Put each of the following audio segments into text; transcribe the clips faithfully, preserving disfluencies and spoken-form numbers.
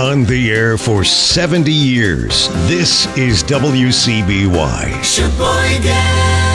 On the air for seventy years, this is W C B Y. Sheboygan.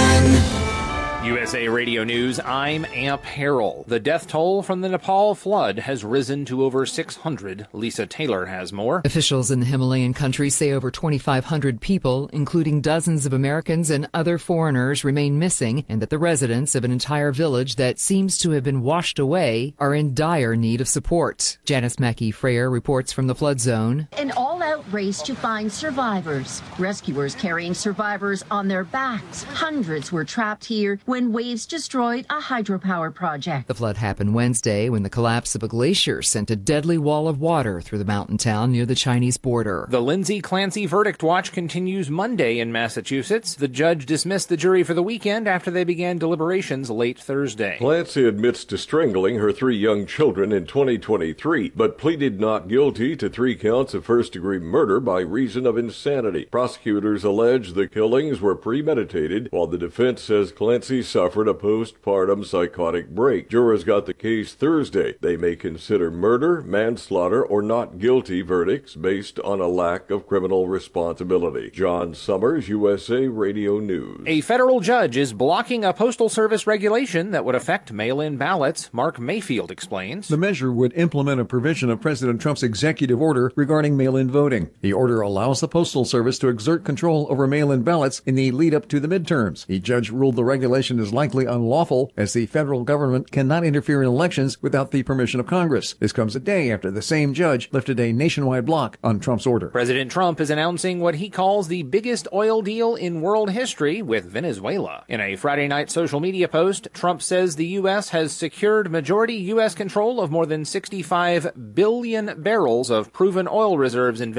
U S A Radio News, I'm Amp Harrell. The death toll from the Nepal flood has risen to over six hundred. Lisa Taylor has more. Officials in the Himalayan country say over twenty-five hundred people, including dozens of Americans and other foreigners, remain missing, and that the residents of an entire village that seems to have been washed away are in dire need of support. Janice Mackey-Freyer reports from the flood zone. An all-out race to find survivors. Rescuers carrying survivors on their backs. Hundreds were trapped here when waves destroyed a hydropower project. The flood happened Wednesday when the collapse of a glacier sent a deadly wall of water through the mountain town near the Chinese border. The Lindsay Clancy verdict watch continues Monday in Massachusetts. The judge dismissed the jury for the weekend after they began deliberations late Thursday. Clancy admits to strangling her three young children in twenty twenty-three, but pleaded not guilty to three counts of first-degree murder by reason of insanity. Prosecutors allege the killings were premeditated, while the defense says Clancy suffered a postpartum psychotic break. Jurors got the case Thursday. They may consider murder, manslaughter, or not guilty verdicts based on a lack of criminal responsibility. John Summers, U S A Radio News. A federal judge is blocking a Postal Service regulation that would affect mail-in ballots. Mark Mayfield explains. The measure would implement a provision of President Trump's executive order regarding mail-in voting. The order allows the Postal Service to exert control over mail-in ballots in the lead-up to the midterms. The judge ruled the regulation is likely unlawful, as the federal government cannot interfere in elections without the permission of Congress. This comes a day after the same judge lifted a nationwide block on Trump's order. President Trump is announcing what he calls the biggest oil deal in world history with Venezuela. In a Friday night social media post, Trump says the U S has secured majority U S control of more than sixty-five billion barrels of proven oil reserves in